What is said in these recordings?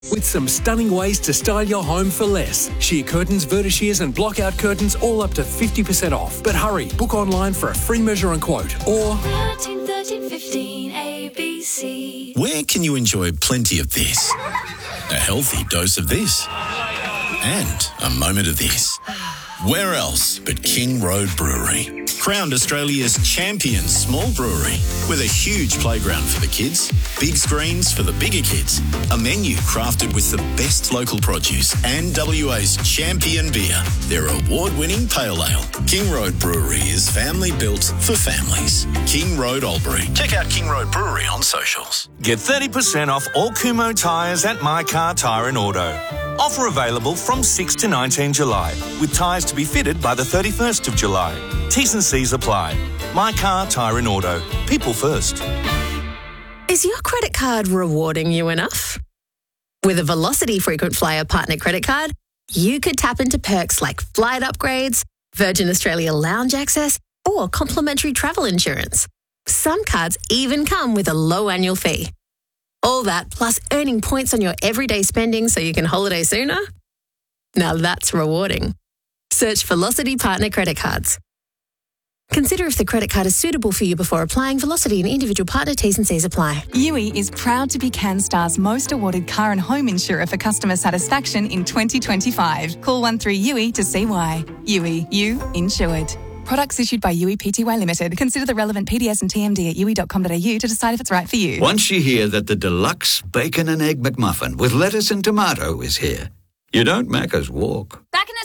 With some stunning ways to style your home for less. Sheer curtains, vertishears and block-out curtains all up to 50% off. But hurry, book online for a free measure and quote. Or 13, 15 ABC. Where can you enjoy plenty of this? A healthy dose of this. And a moment of this. Where else but King Road Brewery? Crowned Australia's champion small brewery with a huge playground for the kids, big screens for the bigger kids, a menu crafted with the best local produce and WA's champion beer, their award-winning pale ale. King Road Brewery is family built for families. King Road Albury. Check out King Road Brewery on socials. Get 30% off all Kumho tyres at My Car Tyre and Auto. Offer available from 6 to 19 July, with tyres to be fitted by the 31st of July. T's and C's apply. My Car, Tyre and Auto. People first. Is your credit card rewarding you enough? With a Velocity Frequent Flyer Partner Credit Card, you could tap into perks like flight upgrades, Virgin Australia lounge access, or complimentary travel insurance. Some cards even come with a low annual fee. All that plus earning points on your everyday spending so you can holiday sooner? Now that's rewarding. Search Velocity Partner Credit Cards. Consider if the credit card is suitable for you before applying. Velocity and individual partner T's and C's apply. Yui is proud to be CanStar's most awarded car and home insurer for customer satisfaction in 2025. Call 13-YUI to see why. Yui, you insured. Products issued by Yui Pty Limited. Consider the relevant PDS and TMD at yui.com.au to decide if it's right for you. Once you hear that the deluxe bacon and egg McMuffin with lettuce and tomato is here, you don't Macca's walk. Back in a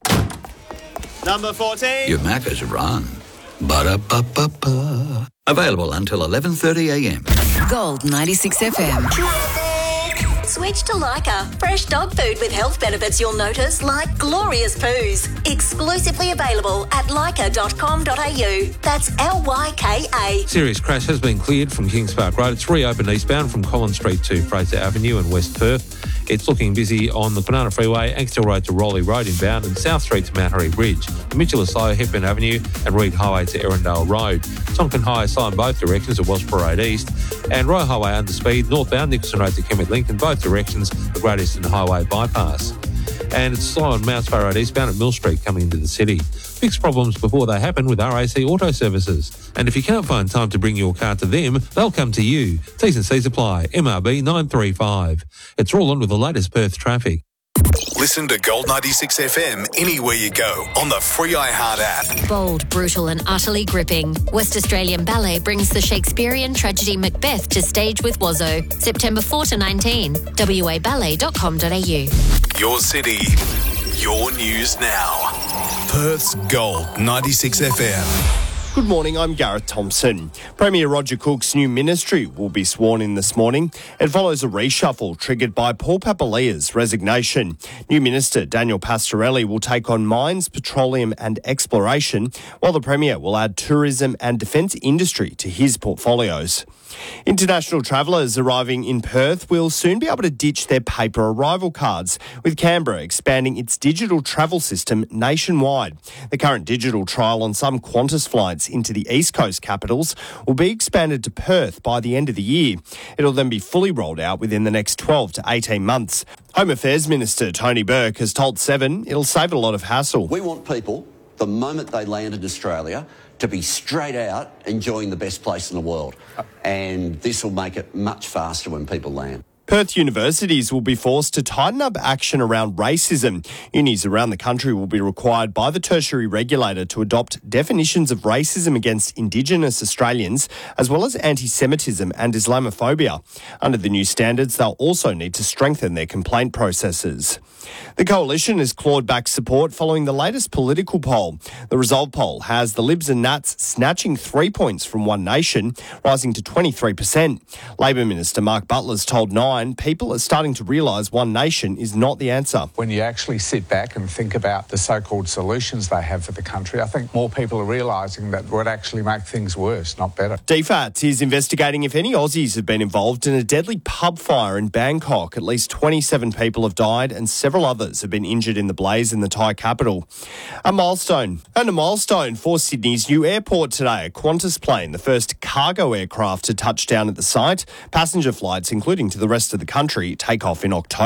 sec. Number 14. You Macca's run. Ba-da-ba-ba-ba. Available until 11:30am. Gold 96 FM. Switch to Lyca. Fresh dog food with health benefits you'll notice, like glorious poos. Exclusively available at lyca.com.au. That's Lyka. Serious crash has been cleared from Kings Park Road. It's reopened eastbound from Collins Street to Fraser Avenue in West Perth. It's looking busy on the Banana Freeway, Anxtel Road to Rowley Road inbound, and South Street to Mount Harry Bridge. Mitchell is slow, Hepburn Avenue and Reed Highway to Erindale Road. Tonkin High is slow in both directions at Wasp Parade East, and Royal Highway under speed northbound, Nicholson Road to Kenwick Link in both directions, the Great Eastern Highway bypass. And it's slow on Mount Sparrow Road eastbound at Mill Street coming into the city. Fix problems before they happen with RAC Auto Services. And if you can't find time to bring your car to them, they'll come to you. T's and C's apply. MRB 935. It's rolling with the latest Perth traffic. Listen to Gold 96 FM anywhere you go on the free iHeart app. Bold, brutal and utterly gripping. West Australian Ballet brings the Shakespearean tragedy Macbeth to stage with Wazzo. September 4 to 19. waballet.com.au. Your city, your news now. Perth's Gold 96 FM. Good morning, I'm Gareth Thompson. Premier Roger Cook's new ministry will be sworn in this morning. It follows a reshuffle triggered by Paul Papalia's resignation. New Minister Daniel Pastorelli will take on mines, petroleum and exploration, while the Premier will add tourism and defence industry to his portfolios. International travellers arriving in Perth will soon be able to ditch their paper arrival cards, with Canberra expanding its digital travel system nationwide. The current digital trial on some Qantas flights into the East Coast capitals will be expanded to Perth by the end of the year. It'll then be fully rolled out within the next 12 to 18 months. Home Affairs Minister Tony Burke has told Seven it'll save a lot of hassle. We want people, the moment they land in Australia, to be straight out enjoying the best place in the world. And this will make it much faster when people land. Perth universities will be forced to tighten up action around racism. Unis around the country will be required by the tertiary regulator to adopt definitions of racism against Indigenous Australians, as well as anti-Semitism and Islamophobia. Under the new standards, they'll also need to strengthen their complaint processes. The Coalition has clawed back support following the latest political poll. The Resolve poll has the Libs and Nats snatching 3 points from One Nation, rising to 23%. Labor Minister Mark Butler's told Nine people are starting to realise One Nation is not the answer. When you actually sit back and think about the so-called solutions they have for the country, I think more people are realising that would actually make things worse, not better. DFAT is investigating if any Aussies have been involved in a deadly pub fire in Bangkok. At least 27 people have died and several others have been injured in the blaze in the Thai capital. A milestone for Sydney's new airport today. A Qantas plane, the first cargo aircraft to touch down at the site. Passenger flights, including to the rest rest of the country take off in October.